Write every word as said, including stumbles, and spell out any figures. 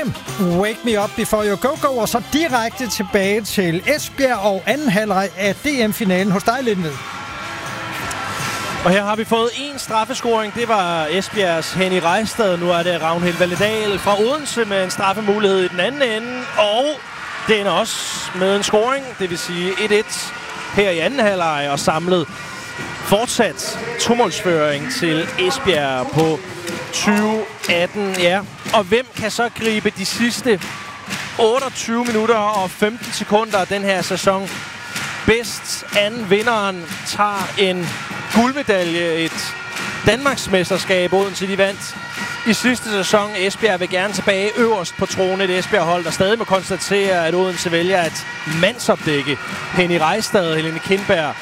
Wake Me Up Before You Go Go, og så direkte tilbage til Esbjerg og anden halvleg af D M-finalen hos dig, Lindved. Og her har vi fået en straffescoring. Det var Esbjergs Henny Rejstad. Nu er det Ragnhild Valledal fra Odense med en straffemulighed i den anden ende. Og det ender også med en scoring, det vil sige et et her i anden halvleg, og samlet fortsat tomålsføring til Esbjerg på tyve atten. Ja. Og hvem kan så gribe de sidste otteogtyve minutter og femten sekunder af den her sæson bedst an? Vinderen tager en guldmedalje, et Danmarksmesterskab. Odense de vandt i sidste sæson. Esbjerg vil gerne tilbage øverst på tronen. Et Esbjerg-hold, der stadig må konstatere, at Odense vælger at mandsopdække Henny Rejstad, Helene Kindberg